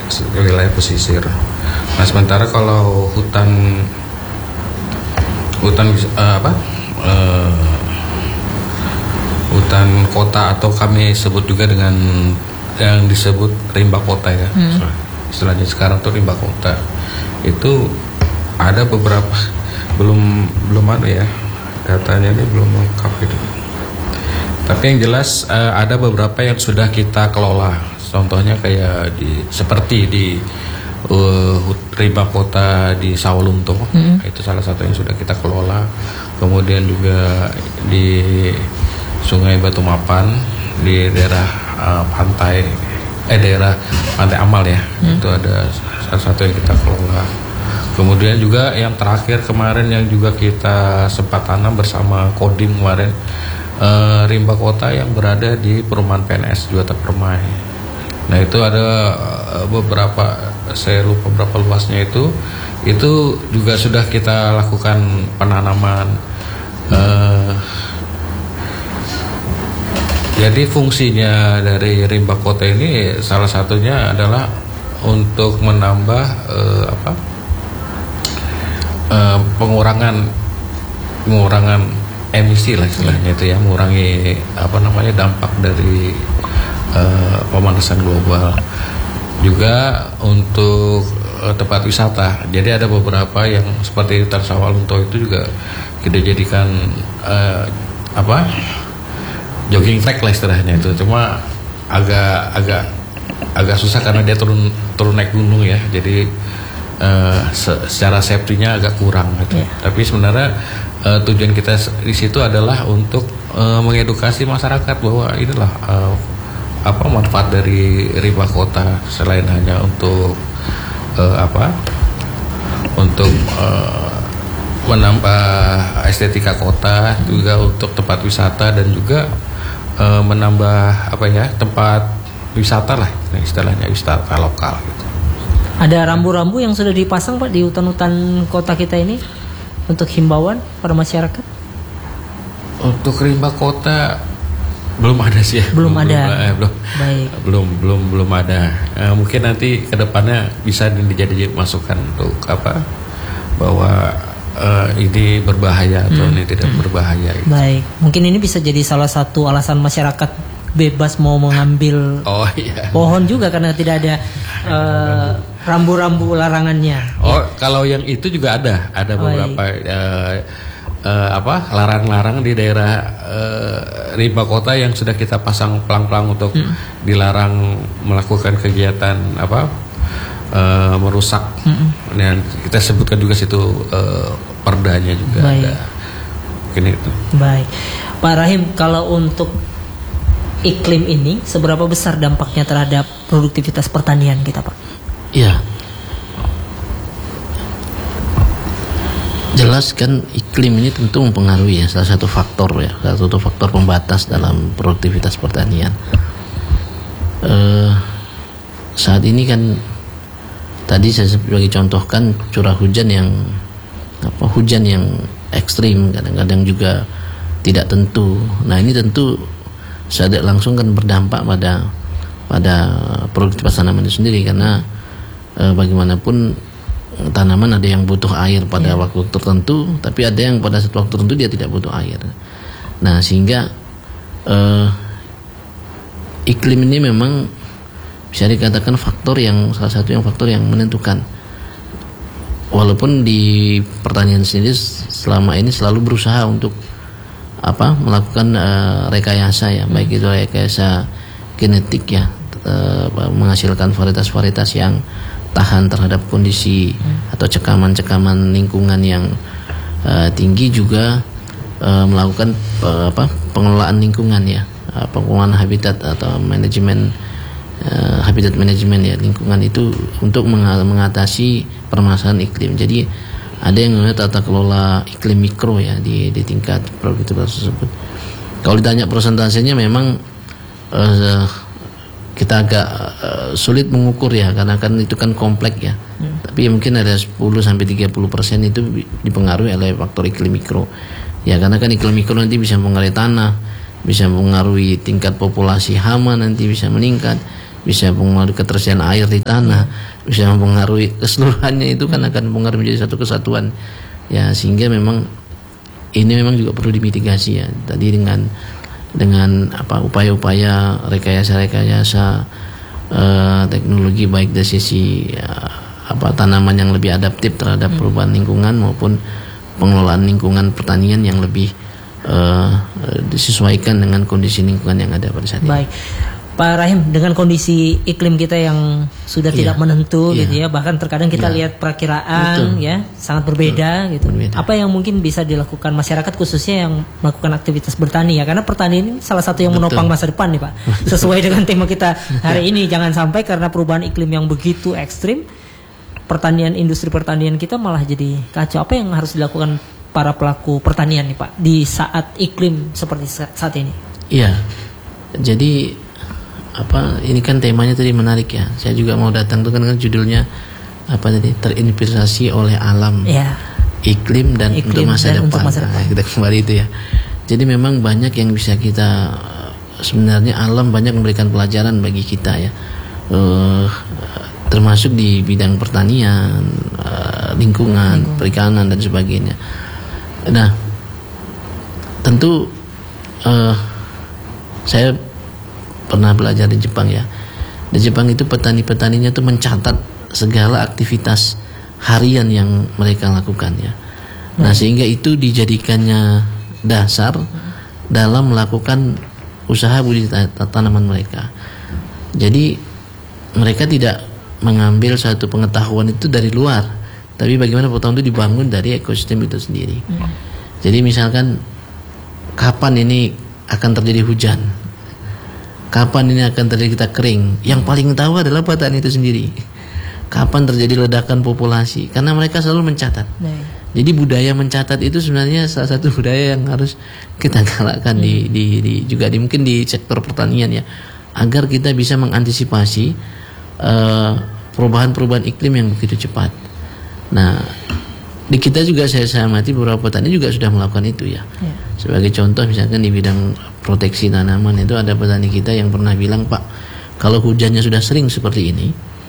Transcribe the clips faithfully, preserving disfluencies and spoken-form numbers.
wilayah pesisir. Nah sementara kalau hutan hutan uh, apa uh, hutan kota atau kami sebut juga dengan yang disebut rimba kota ya, hmm. istilahnya sekarang tuh rimba kota itu ada beberapa belum belum ada ya datanya ini belum lengkap gitu. Tapi yang jelas uh, ada beberapa yang sudah kita kelola. Contohnya kayak di seperti di uh, rimba kota di Sawalunto, hmm. itu salah satu yang sudah kita kelola. Kemudian juga di Sungai Batu Mapan di daerah uh, pantai eh daerah Pantai Amal ya, hmm. itu ada salah satu yang kita kelola. Kemudian juga yang terakhir kemarin yang juga kita sempat tanam bersama Kodim kemarin. Uh, rimba kota yang berada di perumahan P N S Juwata Permai. Nah itu ada uh, beberapa, saya lupa berapa luasnya itu, itu juga sudah kita lakukan penanaman. Uh, jadi fungsinya dari rimba kota ini salah satunya adalah untuk menambah uh, apa uh, pengurangan pengurangan emisi lah istilahnya itu ya, mengurangi apa namanya dampak dari uh, pemanasan global. Juga untuk uh, tempat wisata, jadi ada beberapa yang seperti Hutan Sawalunto itu juga kita jadikan uh, apa jogging track lah istilahnya itu, cuma agak agak agak susah karena dia turun turun naik gunung ya, jadi uh, se secara safety-nya agak kurang gitu. Yeah. Tapi sebenarnya Uh, tujuan kita di situ adalah untuk uh, mengedukasi masyarakat bahwa inilah uh, apa manfaat dari rimba kota selain hanya untuk uh, apa untuk uh, menambah estetika kota, juga untuk tempat wisata dan juga uh, menambah apa ya tempat wisata lah istilahnya, wisata lokal gitu. Ada rambu-rambu yang sudah dipasang Pak di hutan-hutan kota kita ini untuk himbauan pada masyarakat? Untuk rimba kota belum ada sih ya. Belum, belum ada. Belum, eh, belum, Baik. belum belum belum ada. Eh, mungkin nanti kedepannya bisa dijadi masukan untuk apa bahwa eh, ini berbahaya atau hmm. ini tidak hmm. berbahaya. Gitu. Baik. Mungkin ini bisa jadi salah satu alasan masyarakat bebas mau mengambil oh, iya. pohon juga karena tidak ada uh, rambu-rambu larangannya. Oh, ya. Kalau yang itu juga ada, ada beberapa uh, uh, apa larang-larang di daerah uh, rimba kota yang sudah kita pasang pelang-pelang untuk hmm. dilarang melakukan kegiatan apa uh, merusak. Hmm. Dan kita sebutkan juga situ uh, perdanya juga. Baik. Ada. Mungkin itu. Baik, Pak Rahim, kalau untuk iklim ini seberapa besar dampaknya terhadap produktivitas pertanian kita, Pak? Ya, jelas kan iklim ini tentu mempengaruhi ya, salah satu faktor ya, salah satu faktor pembatas dalam produktivitas pertanian. Eh, saat ini kan tadi saya sebagai contohkan curah hujan yang apa hujan yang ekstrim, kadang-kadang juga tidak tentu. Nah ini tentu secara langsung kan berdampak pada pada produktivitas tanaman itu sendiri, karena e, bagaimanapun tanaman ada yang butuh air pada yeah. waktu tertentu, tapi ada yang pada satu waktu tertentu dia tidak butuh air. Nah sehingga e, iklim ini memang bisa dikatakan faktor yang salah satu yang faktor yang menentukan. Walaupun di pertanian sendiri selama ini selalu berusaha untuk apa melakukan uh, rekayasa ya, hmm. baik itu rekayasa genetik ya, uh, menghasilkan varietas-varietas yang tahan terhadap kondisi hmm. atau cekaman-cekaman lingkungan yang uh, tinggi, juga uh, melakukan uh, apa pengelolaan lingkungan ya, uh, pengelolaan habitat atau manajemen uh, habitat manajemen ya lingkungan itu untuk mengatasi permasalahan iklim. Jadi ada yang namanya tata kelola iklim mikro ya di, di tingkat produktivitas tersebut. Kalau ditanya persentasenya memang uh, kita agak uh, sulit mengukur ya, karena kan itu kan kompleks ya. Hmm. Tapi mungkin ada sepuluh sampai tiga puluh persen itu dipengaruhi oleh faktor iklim mikro. Ya karena kan iklim mikro nanti bisa mempengaruhi tanah, bisa mempengaruhi tingkat populasi hama nanti bisa meningkat, bisa mempengaruhi ketersediaan air di tanah, bisa mempengaruhi keseluruhannya, itu kan akan mempengaruhi menjadi satu kesatuan. Ya, sehingga memang ini memang juga perlu dimitigasi ya. Tadi dengan dengan apa upaya-upaya rekayasa-rekayasa uh, teknologi baik dari sisi uh, apa tanaman yang lebih adaptif terhadap perubahan lingkungan maupun pengelolaan lingkungan pertanian yang lebih uh, disesuaikan dengan kondisi lingkungan yang ada pada saat ini. Baik. Pak Rahim, dengan kondisi iklim kita yang sudah Iya. tidak menentu Iya. gitu ya, bahkan terkadang kita Iya. lihat perakiraan Betul. ya sangat berbeda gitu. Berbeda. Apa yang mungkin bisa dilakukan masyarakat khususnya yang melakukan aktivitas bertani ya, karena pertanian ini salah satu yang Betul. menopang masa depan nih Pak. Sesuai dengan tema kita hari ini, jangan sampai karena perubahan iklim yang begitu ekstrim, pertanian industri pertanian kita malah jadi kacau. Apa yang harus dilakukan para pelaku pertanian nih Pak di saat iklim seperti saat ini? Iya. Jadi apa ini kan temanya tadi menarik ya. Saya juga mau datang tuh kan, kan judulnya apa tadi, terinspirasi oleh alam, Ya. iklim dan Iklim untuk masa dan depan. untuk masa depan. Nah, kita kembali itu ya. Jadi memang banyak yang bisa kita, sebenarnya alam banyak memberikan pelajaran bagi kita ya. Uh, termasuk di bidang pertanian, uh, lingkungan, Lingkungan. perikanan dan sebagainya. Nah, tentu uh, saya pernah belajar di Jepang ya. Di Jepang itu petani-petaninya tuh mencatat segala aktivitas harian yang mereka lakukan ya. Nah, sehingga itu dijadikannya dasar dalam melakukan usaha budidaya tanaman mereka. Jadi mereka tidak mengambil satu pengetahuan itu dari luar, tapi bagaimana pengetahuan itu dibangun dari ekosistem itu sendiri. Hmm. Jadi misalkan kapan ini akan terjadi hujan, kapan ini akan terjadi kita kering, yang paling tahu adalah petani itu sendiri. Kapan terjadi ledakan populasi, karena mereka selalu mencatat. Nah. Jadi budaya mencatat itu sebenarnya salah satu budaya yang harus kita galakkan hmm. di, di, di juga di mungkin di sektor pertanian ya, agar kita bisa mengantisipasi uh, perubahan-perubahan iklim yang begitu cepat. Nah, di kita juga saya amati beberapa petani juga sudah melakukan itu ya. ya. Sebagai contoh misalkan di bidang proteksi tanaman itu ada petani kita yang pernah bilang, Pak, kalau hujannya sudah sering seperti ini,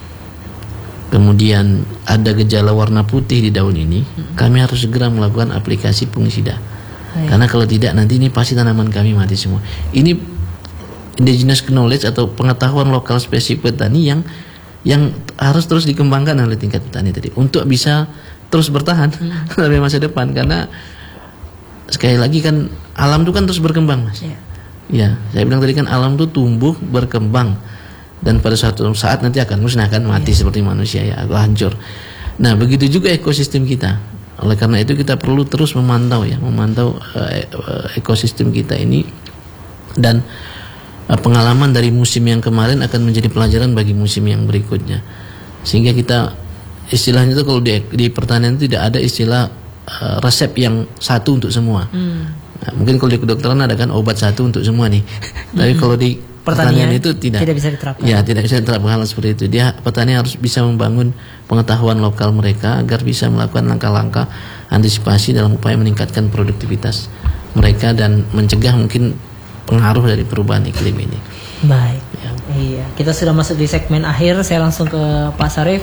kemudian ada gejala warna putih di daun ini, hmm. kami harus segera melakukan aplikasi fungisida. Hai. Karena kalau tidak nanti ini pasti tanaman kami mati semua. Ini indigenous knowledge atau pengetahuan lokal spesifik petani yang yang harus terus dikembangkan oleh tingkat petani tadi untuk bisa terus bertahan hmm. sampai masa depan. Karena sekali lagi kan alam itu kan terus berkembang, Mas. Ya. Ya, saya bilang tadi kan alam itu tumbuh berkembang. Dan pada suatu saat nanti akan musnah, akan mati yeah. seperti manusia ya, atau hancur. Nah, begitu juga ekosistem kita. Oleh karena itu kita perlu terus memantau ya, memantau uh, ekosistem kita ini, dan uh, pengalaman dari musim yang kemarin akan menjadi pelajaran bagi musim yang berikutnya. Sehingga kita istilahnya itu kalau di, di pertanian itu tidak ada istilah uh, resep yang satu untuk semua. Hmm. Nah, mungkin kalau di kedokteran ada kan obat satu untuk semua nih. Hmm. Tapi kalau di pertanian, pertanian itu tidak, tidak bisa diterapkan. Ya, tidak bisa diterapkan hal seperti itu. Dia petani harus bisa membangun pengetahuan lokal mereka agar bisa melakukan langkah-langkah antisipasi dalam upaya meningkatkan produktivitas mereka dan mencegah mungkin pengaruh dari perubahan iklim ini. Baik. Ya. Iya, kita sudah masuk di segmen akhir. Saya langsung ke Pak Syarif.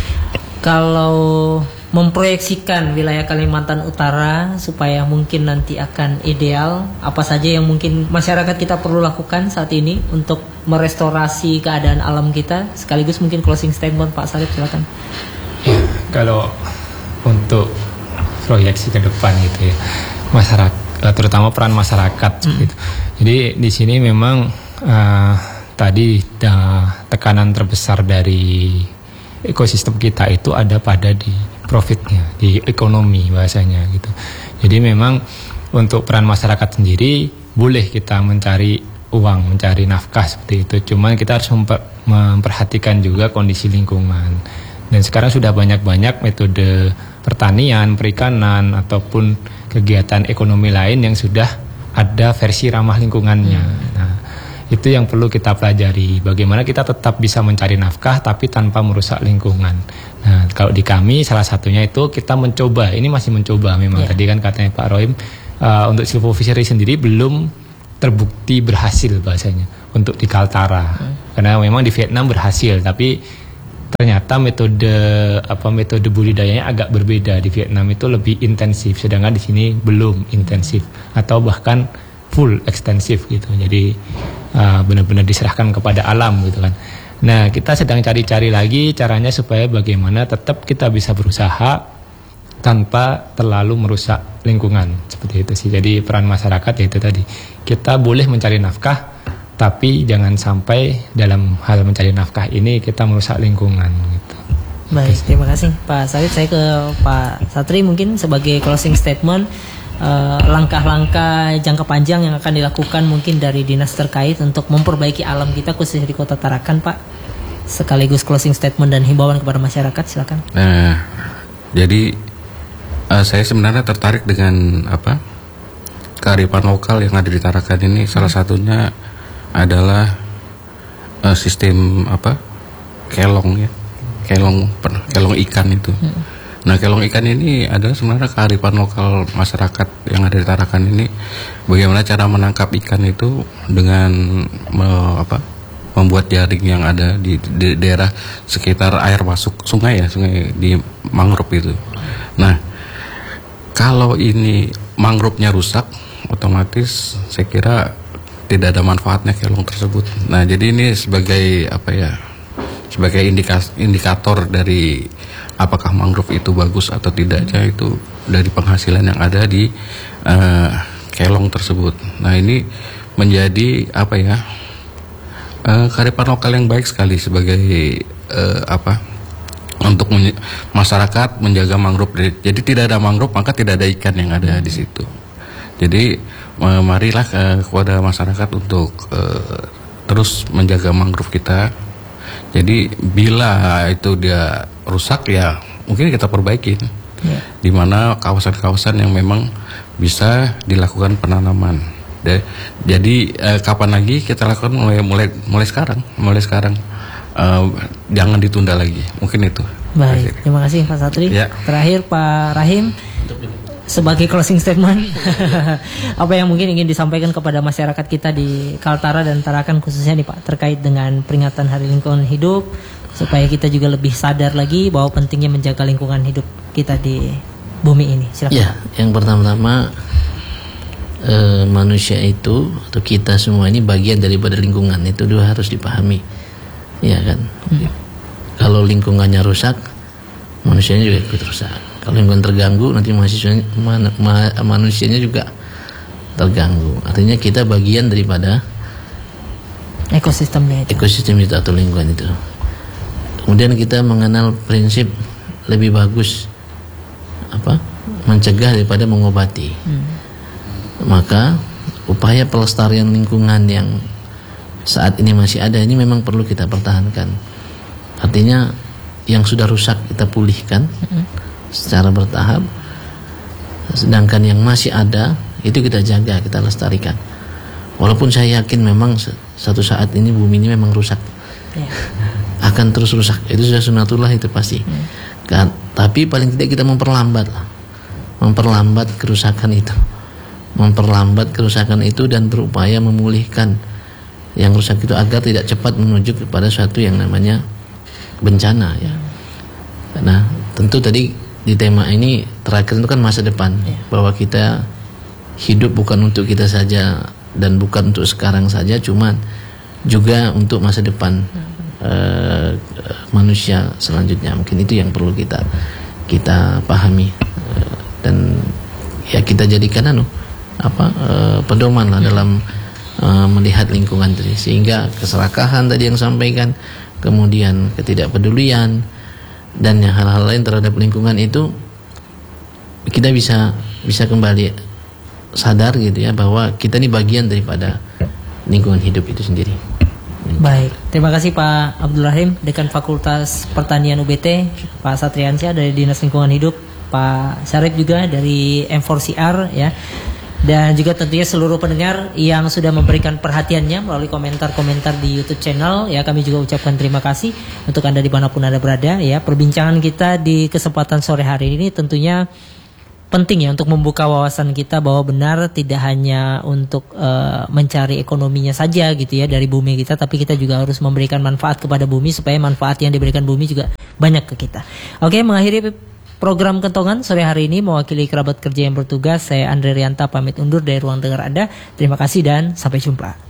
Kalau memproyeksikan wilayah Kalimantan Utara supaya mungkin nanti akan ideal, apa saja yang mungkin masyarakat kita perlu lakukan saat ini untuk merestorasi keadaan alam kita? Sekaligus mungkin closing statement Pak Syarif, silakan. Ya, kalau untuk proyeksi ke depan gitu ya, masyarakat, terutama peran masyarakat hmm. gitu. Jadi di sini memang uh, tadi uh, tekanan terbesar dari ekosistem kita itu ada pada di profitnya, di ekonomi bahasanya gitu. Jadi memang untuk peran masyarakat sendiri boleh kita mencari uang, mencari nafkah seperti itu. Cuman kita harus memper, memperhatikan juga kondisi lingkungan. Dan sekarang sudah banyak-banyak metode pertanian, perikanan ataupun kegiatan ekonomi lain yang sudah ada versi ramah lingkungannya. Nah, itu yang perlu kita pelajari. Bagaimana kita tetap bisa mencari nafkah tapi tanpa merusak lingkungan. Nah, kalau di kami salah satunya itu kita mencoba, ini masih mencoba memang yeah. Tadi kan katanya Pak Rohim uh, untuk silvofishery sendiri belum terbukti berhasil bahasanya. untuk di Kaltara. Hmm. Karena memang di Vietnam berhasil, tapi ternyata metode apa metode budidayanya agak berbeda. Di Vietnam itu lebih intensif, sedangkan di sini belum intensif atau bahkan full ekstensif gitu. Jadi uh, benar-benar diserahkan kepada alam gitu kan. Nah, kita sedang cari-cari lagi caranya supaya bagaimana tetap kita bisa berusaha tanpa terlalu merusak lingkungan, seperti itu sih. Jadi peran masyarakat yaitu tadi, kita boleh mencari nafkah, tapi jangan sampai dalam hal mencari nafkah ini kita merusak lingkungan gitu. Baik, terima kasih Pak Sarif. Saya ke Pak Satri mungkin sebagai closing statement, uh, langkah-langkah jangka panjang yang akan dilakukan mungkin dari dinas terkait untuk memperbaiki alam kita khususnya di Kota Tarakan, Pak. Sekaligus closing statement dan himbauan kepada masyarakat, silakan. Nah, jadi uh, saya sebenarnya tertarik dengan apa kearifan lokal yang ada di Tarakan ini. Salah satunya adalah uh, sistem apa kelong ya, kelong kelong ikan itu. Hmm. Nah, kelong ikan ini adalah sebenarnya kearifan lokal masyarakat yang ada di Tarakan ini. Bagaimana cara menangkap ikan itu dengan me, apa membuat jaring yang ada di, di daerah sekitar air masuk sungai ya, sungai di mangrove itu. Nah, kalau ini mangrove-nya rusak, otomatis saya kira tidak ada manfaatnya kelong tersebut. Nah, jadi ini sebagai apa ya, sebagai indikas, indikator dari apakah mangrove itu bagus atau tidaknya itu dari penghasilan yang ada di uh, kelong tersebut. Nah, ini menjadi apa ya, uh, kearifan lokal yang baik sekali sebagai uh, apa untuk menye- masyarakat menjaga mangrove. Jadi tidak ada mangrove maka tidak ada ikan yang ada di situ. Jadi marilah uh, kepada masyarakat untuk uh, terus menjaga mangrove kita. Jadi bila itu dia rusak ya mungkin kita perbaikin. Yeah. Di mana kawasan-kawasan yang memang bisa dilakukan penanaman. De, jadi uh, kapan lagi kita lakukan mulai mulai mulai sekarang, mulai sekarang. Uh, jangan ditunda lagi. Mungkin itu. Baik, terima kasih Pak Satri. Ya. Terakhir Pak Rahim, sebagai closing statement, apa yang mungkin ingin disampaikan kepada masyarakat kita di Kaltara dan Tarakan khususnya nih Pak, terkait dengan peringatan Hari Lingkungan Hidup, supaya kita juga lebih sadar lagi bahwa pentingnya menjaga lingkungan hidup kita di bumi ini. Silakan. Ya, yang pertama-tama e, manusia itu atau kita semua ini bagian daripada lingkungan, itu dua harus dipahami, ya kan? Hmm. Kalau lingkungannya rusak, manusianya juga ikut rusak. Kalau lingkungan terganggu, nanti mahasiswanya, man, ma, manusianya juga terganggu. Artinya kita bagian daripada ekosistemnya itu. Ekosistem itu atau lingkungan itu. Kemudian kita mengenal prinsip lebih bagus apa? Mencegah daripada mengobati. Hmm. Maka upaya pelestarian lingkungan yang saat ini masih ada ini memang perlu kita pertahankan. Artinya yang sudah rusak kita pulihkan hmm. secara bertahap, sedangkan yang masih ada itu kita jaga, kita lestarikan. Walaupun saya yakin memang satu saat ini bumi ini memang rusak, yeah. akan terus rusak, itu sudah sunatullah itu pasti. Hmm. Kan, tapi paling tidak kita memperlambat lah, memperlambat kerusakan itu, memperlambat kerusakan itu dan berupaya memulihkan yang rusak itu agar tidak cepat menuju kepada suatu yang namanya bencana ya. Nah, tentu tadi di tema ini terakhir itu kan masa depan, ya. Bahwa kita hidup bukan untuk kita saja dan bukan untuk sekarang saja, cuman juga untuk masa depan uh, manusia selanjutnya. Mungkin itu yang perlu kita kita pahami uh, dan ya kita jadikan anu apa uh, pedoman lah dalam uh, melihat lingkungan tadi, sehingga keserakahan tadi yang sampaikan, kemudian ketidakpedulian dan yang hal-hal lain terhadap lingkungan itu kita bisa bisa kembali sadar gitu ya, bahwa kita ini bagian daripada lingkungan hidup itu sendiri. Baik, terima kasih Pak Abdul Rahim, Dekan Fakultas Pertanian U B T, Pak Satriansyah dari Dinas Lingkungan Hidup, Pak Syarif juga dari M empat C R ya. Dan juga tentunya seluruh pendengar yang sudah memberikan perhatiannya melalui komentar-komentar di YouTube channel ya, kami juga ucapkan terima kasih untuk Anda dimanapun Anda berada ya. Perbincangan kita di kesempatan sore hari ini tentunya penting ya untuk membuka wawasan kita bahwa benar tidak hanya untuk uh, mencari ekonominya saja gitu ya dari bumi kita, tapi kita juga harus memberikan manfaat kepada bumi supaya manfaat yang diberikan bumi juga banyak ke kita. Oke, mengakhiri program Kentongan sore hari ini mewakili kerabat kerja yang bertugas, saya Andre Rianta pamit undur dari ruang dengar Anda. Terima kasih dan sampai jumpa.